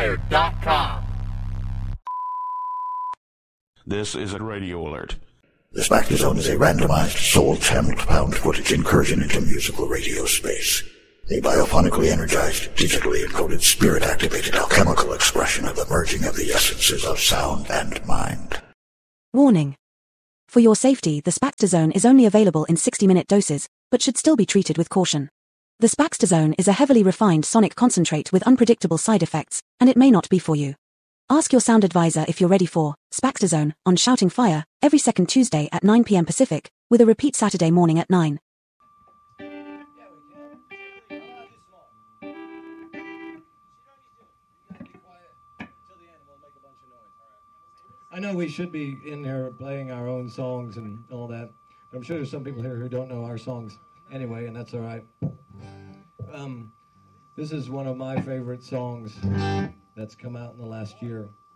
SoundOnFire.com. This is a radio alert. The Spectre Zone is a randomized, soul-channeled found footage incursion into musical radio space. A biophonically energized, digitally encoded, spirit-activated alchemical expression of the merging of the essences of sound and mind. Warning. For your safety, the Spectre Zone is only available in 60-minute doses, but should still be treated with caution. The Spectre Zone is a heavily refined sonic concentrate with unpredictable side effects, and it may not be for you. Ask your sound advisor if you're ready for Spectre Zone on Shouting Fire every second Tuesday at 9 p.m. Pacific, with a repeat Saturday morning at 9. I know we should be in here playing our own songs and all that, but I'm sure there's some people here who don't know our songs anyway, and that's all right. This is one of my favorite songs that's come out in the last year.